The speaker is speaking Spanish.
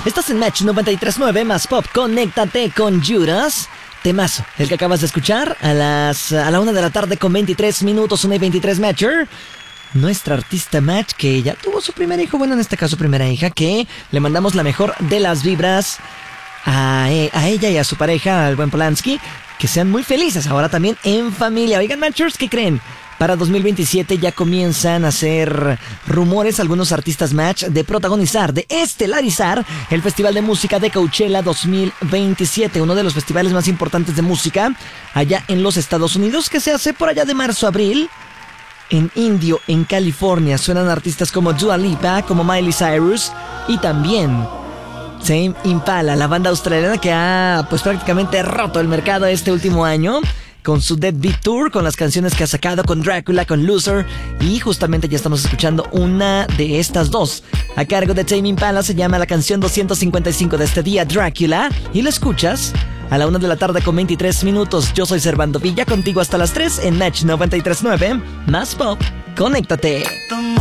Estás en Match 93.9 más Pop. Conéctate con Judas. Temazo, el que acabas de escuchar a la 1 de la tarde con 23 minutos, 1 y 23 Matcher. Nuestra artista Match, que ya tuvo su primer hijo, bueno, en este caso primera hija, que le mandamos la mejor de las vibras a ella y a su pareja, al buen Polanski, que sean muy felices ahora también en familia. Oigan, Matchers, ¿qué creen? Para 2027 ya comienzan a hacer rumores algunos artistas Match de protagonizar, de estelarizar el Festival de Música de Coachella 2027, uno de los festivales más importantes de música allá en los Estados Unidos, que se hace por allá de marzo a abril. En Indio, en California, suenan artistas como Dua Lipa, como Miley Cyrus y también Tame Impala, la banda australiana que ha pues prácticamente roto el mercado este último año con su Dead Beat Tour, con las canciones que ha sacado, con Drácula, con Loser, y justamente ya estamos escuchando una de estas dos a cargo de Tame Impala. Se llama la canción 255 de este día, Drácula, y la escuchas a la 1 de la tarde con 23 minutos. Yo soy Servando Villa, contigo hasta las 3 en Match 93.9 más Pop. Conéctate.